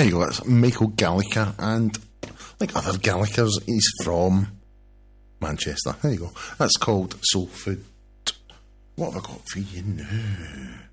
There you go, that's Michael Gallagher, and like other Gallaghers, he's from Manchester. There you go. That's called Soul Food. What have I got for you now?